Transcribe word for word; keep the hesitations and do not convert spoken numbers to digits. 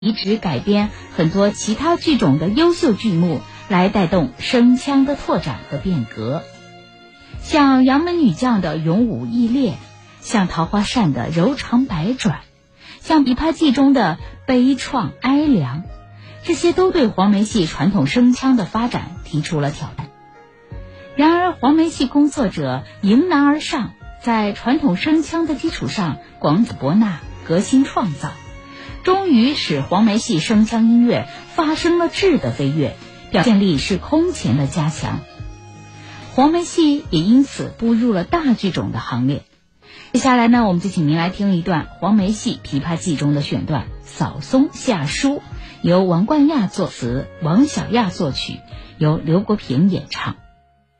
移植改编很多其他剧种的优秀剧目，来带动声腔的拓展和变革。像杨门女将的勇武毅烈，像桃花扇的柔肠百转，像琵琶记中的悲怆哀凉，这些都对黄梅戏传统声腔的发展提出了挑战。然而黄梅戏工作者迎难而上，在传统声腔的基础上广子博纳，革新创造，终于使黄梅戏声腔音乐发生了质的飞跃，表现力是空前的加强。黄梅戏也因此步入了大剧种的行列。接下来呢，我们就请您来听一段黄梅戏《琵琶记》中的选段《扫松下书》，由王冠亚作词，王小亚作曲，由刘国平演唱。